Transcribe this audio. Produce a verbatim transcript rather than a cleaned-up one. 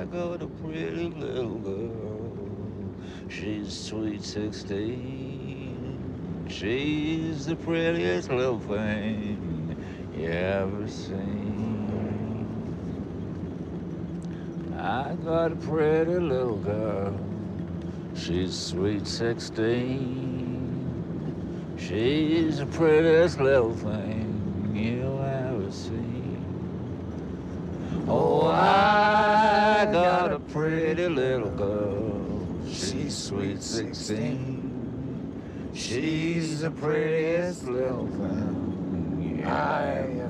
I got a pretty little girl. She's sweet sixteen. She's the prettiest little thing you ever seen. I got a pretty little girl. She's sweet sixteen. She's the prettiest little thing you ever seen. Oh, I got a pretty little girl. She's sweet sixteen. She's the prettiest little thing I